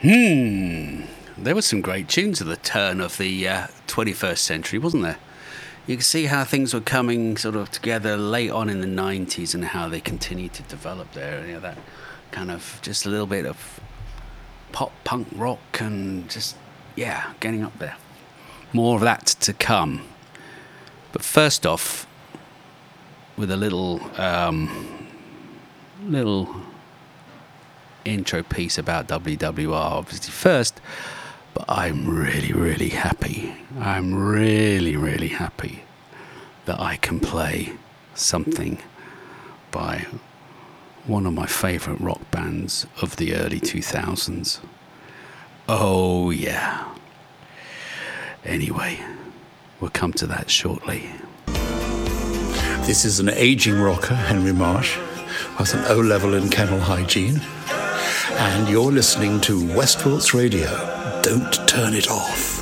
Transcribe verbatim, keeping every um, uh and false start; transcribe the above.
Hmm. There were some great tunes at the turn of the uh, twenty-first century, wasn't there? You can see how things were coming sort of together late on in the nineties and how they continued to develop there. You know, that kind of just a little bit of pop punk rock and just, yeah, getting up there. More of that to come. But first off, with a little, um, little intro piece about W W R, obviously first, but I'm really, really happy. I'm really, really happy that I can play something by one of my favourite rock bands of the early two thousands. Oh, yeah. Anyway, we'll come to that shortly. This is an ageing rocker, Henry Marsh, with an O-level in kennel hygiene. And you're listening to Westport's Radio. Don't turn it off.